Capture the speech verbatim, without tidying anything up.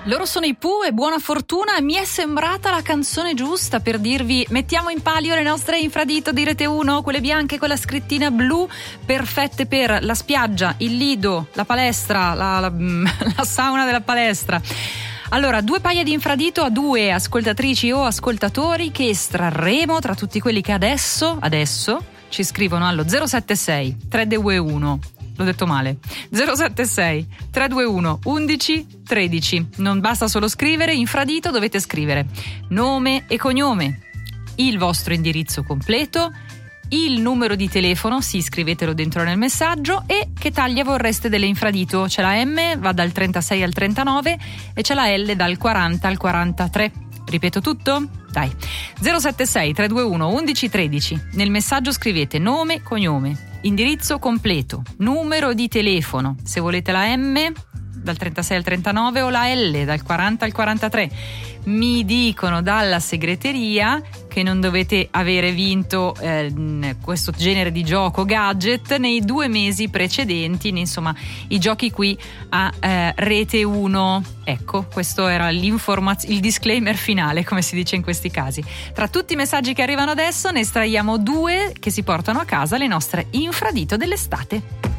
Loro sono i Pooh e buona fortuna. Mi è sembrata la canzone giusta per dirvi: mettiamo in palio le nostre infradito di Rete uno, quelle bianche con la scrittina blu, perfette per la spiaggia, il lido, la palestra, la, la, la sauna della palestra. Allora, due paia di infradito a due ascoltatrici o ascoltatori che estrarremo tra tutti quelli che adesso, adesso ci scrivono allo zero sette sei tre due uno. L'ho detto male. zero sette sei tre due uno undici tredici. Non basta solo scrivere, infradito dovete scrivere nome e cognome, il vostro indirizzo completo, il numero di telefono, sì, scrivetelo dentro nel messaggio, e che taglia vorreste delle infradito. C'è la M, va dal trentasei al trentanove, e c'è la L dal quaranta al quarantatré. Ripeto tutto? Dai. zero sette sei tre due uno undici tredici. Nel messaggio scrivete nome, cognome, indirizzo completo, numero di telefono, se volete la M dal trentasei al trentanove o la L dal quaranta al quarantatré. Mi dicono dalla segreteria che non dovete avere vinto eh, questo genere di gioco gadget nei due mesi precedenti, insomma i giochi qui a eh, Rete uno. Ecco, questo era l'informaz- il disclaimer finale, come si dice in questi casi. Tra tutti i messaggi che arrivano adesso ne estraiamo due che si portano a casa le nostre infradito dell'estate.